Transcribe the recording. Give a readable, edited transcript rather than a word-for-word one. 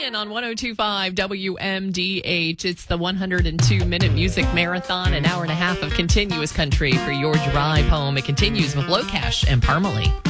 in on 102.5 WMDH. It's the 102-minute music marathon, an hour and a half of continuous country for your drive home. It continues with Low Cash and Parmalee.